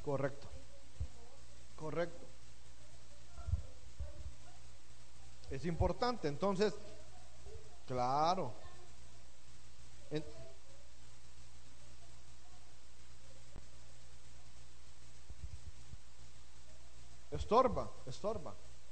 Correcto, correcto. Es importante, entonces, claro. En- Estorba, estorba.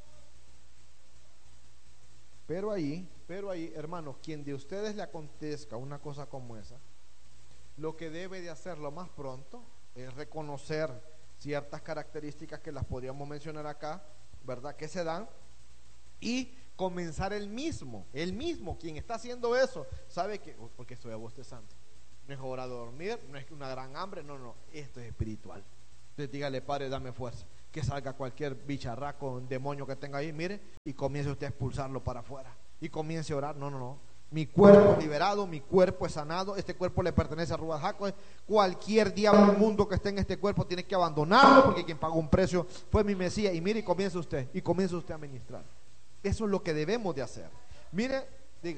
Pero ahí, hermanos, quien de ustedes le acontezca una cosa como esa, lo que debe de hacer lo más pronto es reconocer ciertas características que las podríamos mencionar acá, ¿verdad? Que se dan y comenzar el mismo, quien está haciendo eso, sabe que, porque estoy abostezando, no es hora de dormir, no es una gran hambre, no, no, esto es espiritual. Entonces dígale, Padre, dame fuerza, que salga cualquier bicharraco, un demonio que tenga ahí, mire, y comience usted a expulsarlo para afuera, y comience a orar, no, no, no, mi cuerpo es liberado, mi cuerpo es sanado, este cuerpo le pertenece a Ruach HaKodesh, cualquier diablo inmundo que esté en este cuerpo tiene que abandonarlo, porque quien pagó un precio fue mi Mesías, y mire, y comience usted a ministrar. Eso es lo que debemos de hacer. Mire, diga.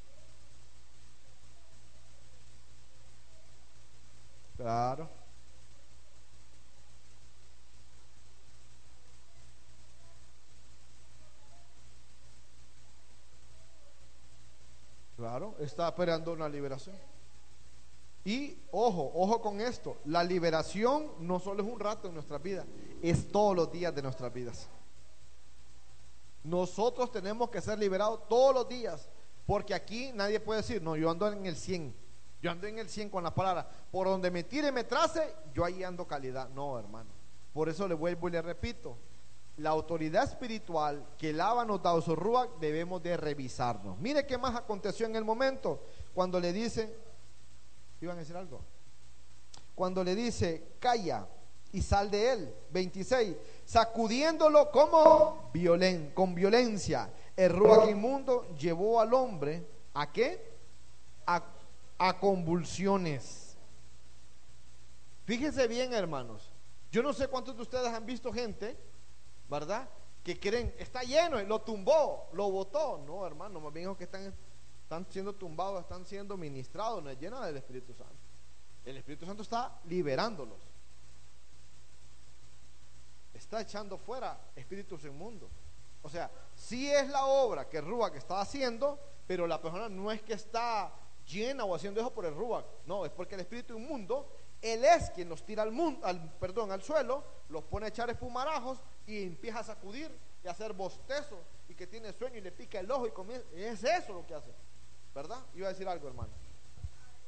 Claro, claro, está esperando una liberación. Y ojo, ojo con esto, la liberación no solo es un rato en nuestras vidas, es todos los días de nuestras vidas. Nosotros tenemos que ser liberados todos los días, porque aquí nadie puede decir, no, yo ando en el 100, yo ando en el 100 con la palabra, por donde me tire y me trace, yo ahí ando calidad. No, hermano, por eso le vuelvo y le repito, la autoridad espiritual que el Abba nos da, su Ruach, debemos de revisarnos. Mire qué más aconteció en el momento, cuando le dice, ¿iban a decir algo? Cuando le dice, calla y sal de él. 26, sacudiéndolo como con violencia, el ruach inmundo llevó al hombre ¿a qué? A convulsiones. Fíjense bien, hermanos, yo no sé cuántos de ustedes han visto gente, ¿verdad?, que creen, está lleno, lo tumbó, lo botó. No, hermano, más bien los que están siendo tumbados, están siendo ministrados, no es llena del Espíritu Santo. El Espíritu Santo está liberándolos, está echando fuera espíritus inmundos. O sea, sí es la obra que el Ruach está haciendo, pero la persona no es que está llena o haciendo eso por el Ruach, no, es porque el espíritu inmundo, él es quien los tira al suelo, los pone a echar espumarajos y empieza a sacudir y a hacer bostezos, y que tiene sueño y le pica el ojo y comienza, es eso lo que hace, ¿verdad? Iba a decir algo, hermano.